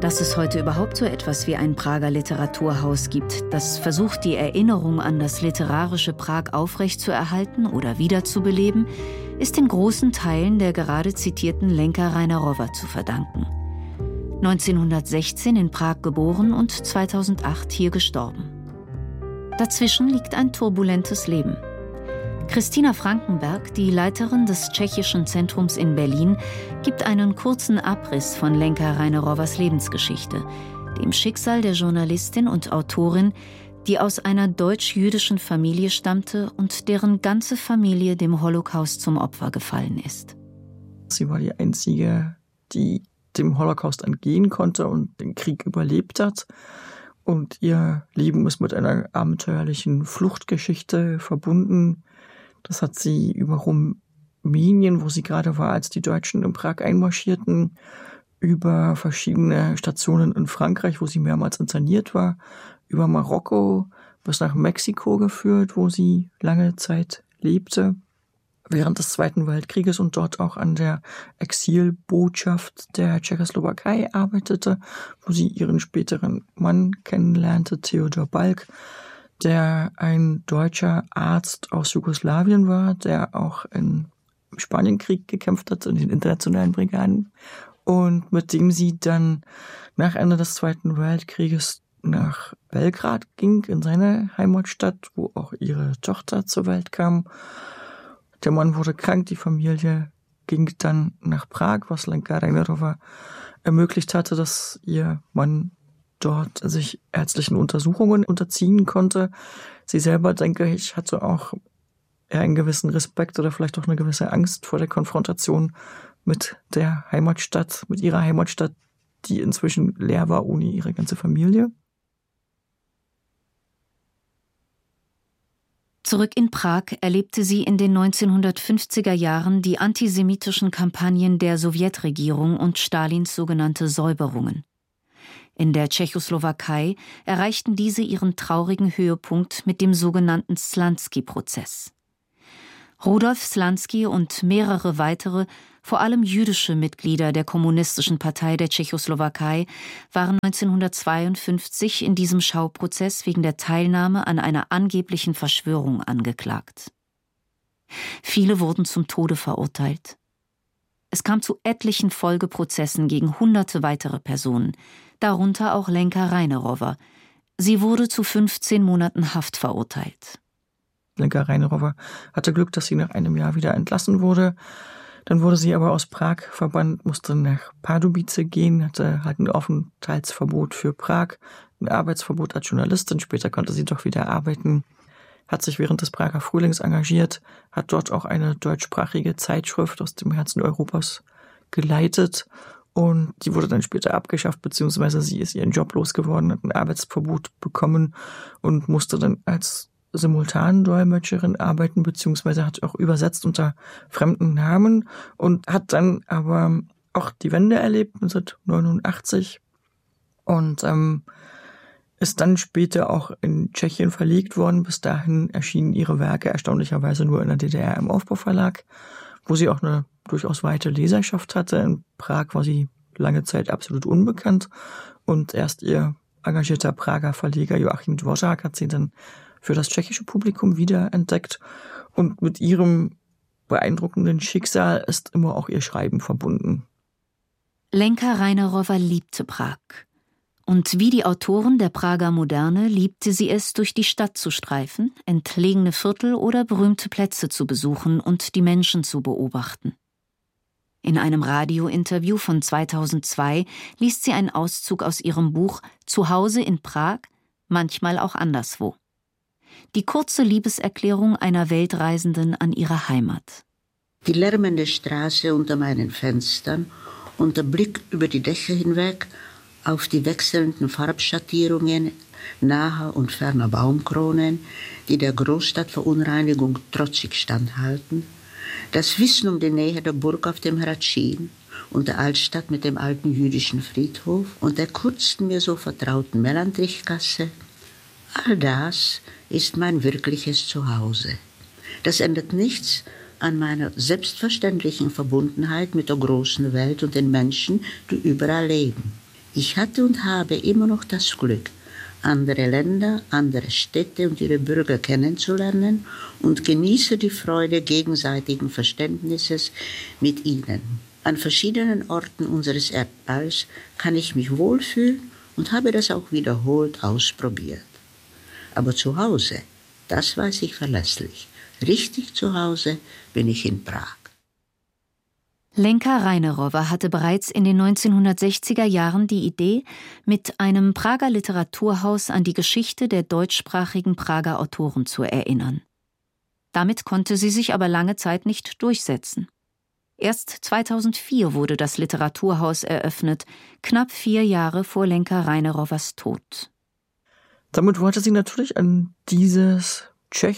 Dass es heute überhaupt so etwas wie ein Prager Literaturhaus gibt, das versucht, die Erinnerung an das literarische Prag aufrechtzuerhalten oder wiederzubeleben, ist in großen Teilen der gerade zitierten Lenka Reinerowa zu verdanken. 1916 in Prag geboren und 2008 hier gestorben. Dazwischen liegt ein turbulentes Leben. Christina Frankenberg, die Leiterin des Tschechischen Zentrums in Berlin, gibt einen kurzen Abriss von Lenka Reinerowas Lebensgeschichte, dem Schicksal der Journalistin und Autorin, die aus einer deutsch-jüdischen Familie stammte und deren ganze Familie dem Holocaust zum Opfer gefallen ist. Sie war die einzige, die dem Holocaust entgehen konnte und den Krieg überlebt hat. Und ihr Leben ist mit einer abenteuerlichen Fluchtgeschichte verbunden. Das hat sie über Rumänien, wo sie gerade war, als die Deutschen in Prag einmarschierten, über verschiedene Stationen in Frankreich, wo sie mehrmals interniert war, über Marokko bis nach Mexiko geführt, wo sie lange Zeit lebte, während des Zweiten Weltkrieges und dort auch an der Exilbotschaft der Tschechoslowakei arbeitete, wo sie ihren späteren Mann kennenlernte, Theodor Balk, der ein deutscher Arzt aus Jugoslawien war, der auch im Spanienkrieg gekämpft hat, in den internationalen Brigaden, und mit dem sie dann nach Ende des Zweiten Weltkrieges nach Belgrad ging, in seine Heimatstadt, wo auch ihre Tochter zur Welt kam. Der Mann wurde krank, die Familie ging dann nach Prag, was Lenka Reinerowa ermöglicht hatte, dass ihr Mann dort sich ärztlichen Untersuchungen unterziehen konnte. Sie selber, denke ich, hatte auch eher einen gewissen Respekt oder vielleicht auch eine gewisse Angst vor der Konfrontation mit der Heimatstadt, mit ihrer Heimatstadt, die inzwischen leer war ohne ihre ganze Familie. Zurück in Prag erlebte sie in den 1950er Jahren die antisemitischen Kampagnen der Sowjetregierung und Stalins sogenannte Säuberungen. In der Tschechoslowakei erreichten diese ihren traurigen Höhepunkt mit dem sogenannten Slansky-Prozess. Rudolf Slansky und mehrere weitere, vor allem jüdische Mitglieder der Kommunistischen Partei der Tschechoslowakei waren 1952 in diesem Schauprozess wegen der Teilnahme an einer angeblichen Verschwörung angeklagt. Viele wurden zum Tode verurteilt. Es kam zu etlichen Folgeprozessen gegen hunderte weitere Personen, darunter auch Lenka Reinerowa. Sie wurde zu 15 Monaten Haft verurteilt. Lenka Reinerowa hatte Glück, dass sie nach einem Jahr wieder entlassen wurde. Dann wurde sie aber aus Prag verbannt, musste nach Pardubice gehen, hatte halt ein Aufenthaltsverbot für Prag, ein Arbeitsverbot als Journalistin. Später konnte sie doch wieder arbeiten, hat sich während des Prager Frühlings engagiert, hat dort auch eine deutschsprachige Zeitschrift aus dem Herzen Europas geleitet. Und die wurde dann später abgeschafft, beziehungsweise sie ist ihren Job losgeworden, hat ein Arbeitsverbot bekommen und musste dann als Simultandolmetscherin arbeiten, beziehungsweise hat auch übersetzt unter fremden Namen und hat dann aber auch die Wende erlebt, 1989, und ist dann später auch in Tschechien verlegt worden. Bis dahin erschienen ihre Werke erstaunlicherweise nur in der DDR im Aufbauverlag, wo sie auch eine durchaus weite Leserschaft hatte. In Prag war sie lange Zeit absolut unbekannt und erst ihr engagierter Prager Verleger Joachim Dvořák hat sie dann für das tschechische Publikum wiederentdeckt, und mit ihrem beeindruckenden Schicksal ist immer auch ihr Schreiben verbunden. Lenka Reinerowa liebte Prag. Und wie die Autoren der Prager Moderne liebte sie es, durch die Stadt zu streifen, entlegene Viertel oder berühmte Plätze zu besuchen und die Menschen zu beobachten. In einem Radiointerview von 2002 liest sie einen Auszug aus ihrem Buch »Zuhause in Prag, manchmal auch anderswo«. Die kurze Liebeserklärung einer Weltreisenden an ihre Heimat. Die lärmende Straße unter meinen Fenstern und der Blick über die Dächer hinweg auf die wechselnden Farbschattierungen naher und ferner Baumkronen, die der Großstadtverunreinigung trotzig standhalten, das Wissen um die Nähe der Burg auf dem Hradschin und der Altstadt mit dem alten jüdischen Friedhof und der kurzen mir so vertrauten Melantrichgasse, all das ist mein wirkliches Zuhause. Das ändert nichts an meiner selbstverständlichen Verbundenheit mit der großen Welt und den Menschen, die überall leben. Ich hatte und habe immer noch das Glück, andere Länder, andere Städte und ihre Bürger kennenzulernen und genieße die Freude gegenseitigen Verständnisses mit ihnen. An verschiedenen Orten unseres Erdballs kann ich mich wohlfühlen und habe das auch wiederholt ausprobiert. Aber zu Hause, das weiß ich verlässlich. Richtig zu Hause bin ich in Prag. Lenka Reinerowa hatte bereits in den 1960er Jahren die Idee, mit einem Prager Literaturhaus an die Geschichte der deutschsprachigen Prager Autoren zu erinnern. Damit konnte sie sich aber lange Zeit nicht durchsetzen. Erst 2004 wurde das Literaturhaus eröffnet, knapp 4 Jahre vor Lenka Reinerowas Tod. Damit wollte sie natürlich an dieses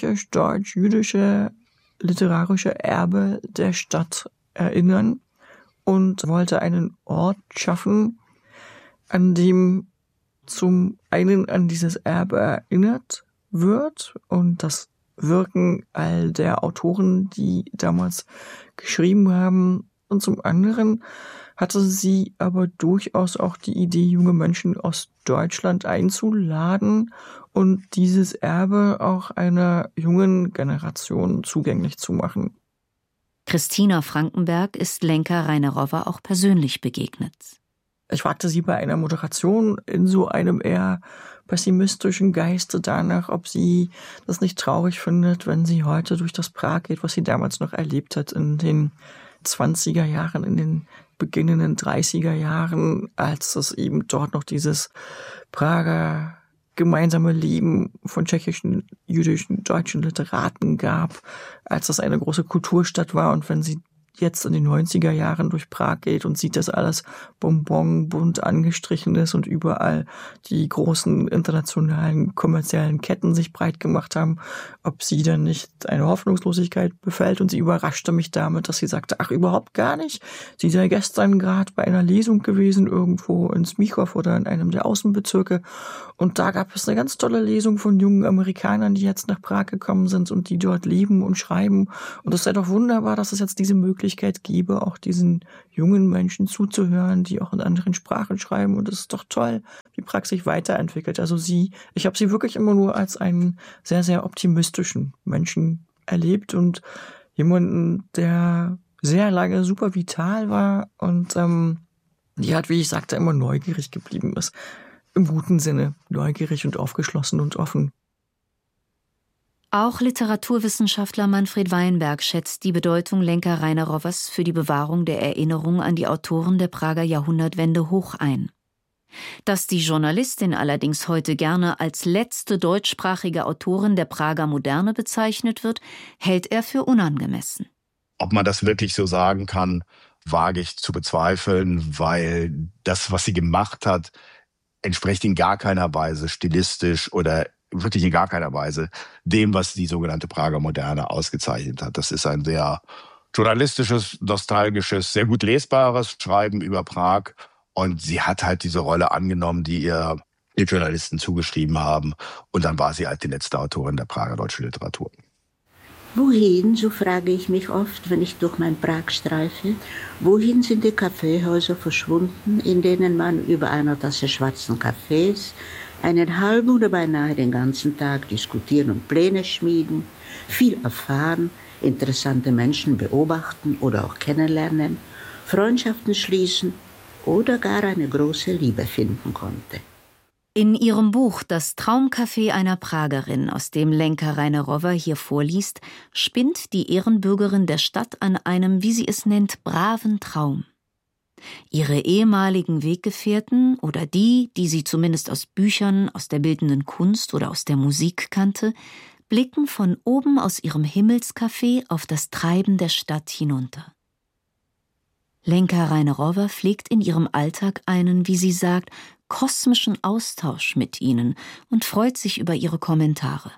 tschechisch-deutsch-jüdische literarische Erbe der Stadt erinnern und wollte einen Ort schaffen, an dem zum einen an dieses Erbe erinnert wird und das Wirken all der Autoren, die damals geschrieben haben. Und zum anderen hatte sie aber durchaus auch die Idee, junge Menschen aus Deutschland einzuladen und dieses Erbe auch einer jungen Generation zugänglich zu machen. Christina Frankenberg ist Lenka Reinerowa auch persönlich begegnet. Ich fragte sie bei einer Moderation in so einem eher pessimistischen Geiste danach, ob sie das nicht traurig findet, wenn sie heute durch das Prag geht, was sie damals noch erlebt hat in den 20er Jahren, in den beginnenden 30er Jahren, als es eben dort noch dieses Prager gemeinsame Leben von tschechischen, jüdischen, deutschen Literaten gab, als das eine große Kulturstadt war. Und wenn sie jetzt in den 90er Jahren durch Prag geht und sieht, dass alles Bonbon bunt angestrichen ist und überall die großen internationalen kommerziellen Ketten sich breit gemacht haben, ob sie dann nicht eine Hoffnungslosigkeit befällt. Und sie überraschte mich damit, dass sie sagte, ach, überhaupt gar nicht. Sie sei gestern gerade bei einer Lesung gewesen, irgendwo in Smichow oder in einem der Außenbezirke. Und da gab es eine ganz tolle Lesung von jungen Amerikanern, die jetzt nach Prag gekommen sind und die dort leben und schreiben. Und es sei doch wunderbar, dass es jetzt diese Möglichkeit gebe, auch diesen jungen Menschen zuzuhören, die auch in anderen Sprachen schreiben. Und es ist doch toll, wie Prag sich weiterentwickelt. Also ich habe sie wirklich immer nur als einen sehr, sehr optimistischen Menschen erlebt und jemanden, der sehr lange super vital war und die halt, wie ich sagte, immer neugierig geblieben ist. Im guten Sinne, neugierig und aufgeschlossen und offen. Auch Literaturwissenschaftler Manfred Weinberg schätzt die Bedeutung Lenka Reinerowas für die Bewahrung der Erinnerung an die Autoren der Prager Jahrhundertwende hoch ein. Dass die Journalistin allerdings heute gerne als letzte deutschsprachige Autorin der Prager Moderne bezeichnet wird, hält er für unangemessen. Ob man das wirklich so sagen kann, wage ich zu bezweifeln, weil das, was sie gemacht hat, entspricht in gar keiner Weise stilistisch oder wirklich in gar keiner Weise dem, was die sogenannte Prager Moderne ausgezeichnet hat. Das ist ein sehr journalistisches, nostalgisches, sehr gut lesbares Schreiben über Prag. Und sie hat halt diese Rolle angenommen, die ihr Journalisten zugeschrieben haben. Und dann war sie halt die letzte Autorin der Prager deutschen Literatur. Wohin, so frage ich mich oft, wenn ich durch mein Prag streife, wohin sind die Kaffeehäuser verschwunden, in denen man über einer Tasse schwarzen Kaffees einen halben oder beinahe den ganzen Tag diskutieren und Pläne schmieden, viel erfahren, interessante Menschen beobachten oder auch kennenlernen, Freundschaften schließen oder gar eine große Liebe finden konnte. In ihrem Buch »Das Traumcafé einer Pragerin«, aus dem Lenka Reinerowa hier vorliest, spinnt die Ehrenbürgerin der Stadt an einem, wie sie es nennt, braven Traum. Ihre ehemaligen Weggefährten oder die sie zumindest aus Büchern, aus der bildenden Kunst oder aus der Musik kannte, blicken von oben aus ihrem Himmelscafé auf das Treiben der Stadt hinunter. Lenka Reinerowa pflegt in ihrem Alltag einen, wie sie sagt, kosmischen Austausch mit ihnen und freut sich über ihre Kommentare.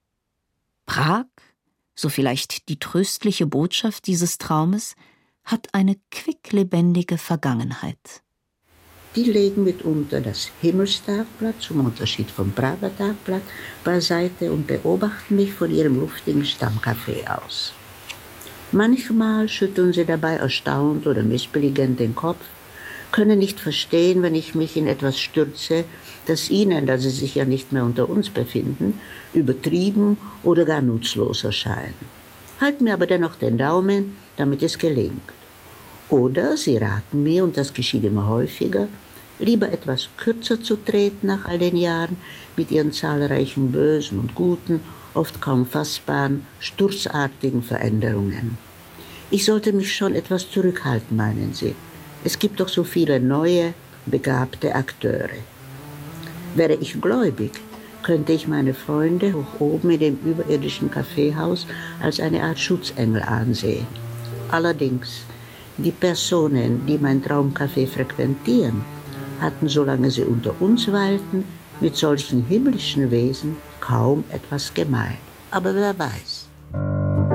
Prag, so vielleicht die tröstliche Botschaft dieses Traumes, hat eine quicklebendige Vergangenheit. Die legen mitunter das Himmelstagblatt, zum Unterschied vom Prager Tagblatt, beiseite und beobachten mich von ihrem luftigen Stammcafé aus. Manchmal schütteln sie dabei erstaunt oder missbilligend den Kopf, können nicht verstehen, wenn ich mich in etwas stürze, das ihnen, da sie sich ja nicht mehr unter uns befinden, übertrieben oder gar nutzlos erscheint. Halten mir aber dennoch den Daumen, damit es gelingt. Oder sie raten mir, und das geschieht immer häufiger, lieber etwas kürzer zu treten nach all den Jahren mit ihren zahlreichen bösen und guten, oft kaum fassbaren, sturzartigen Veränderungen. Ich sollte mich schon etwas zurückhalten, meinen sie. Es gibt doch so viele neue, begabte Akteure. Wäre ich gläubig, könnte ich meine Freunde hoch oben in dem überirdischen Kaffeehaus als eine Art Schutzengel ansehen. Allerdings, die Personen, die mein Traumcafé frequentieren, hatten, solange sie unter uns weilten, mit solchen himmlischen Wesen kaum etwas gemein. Aber wer weiß.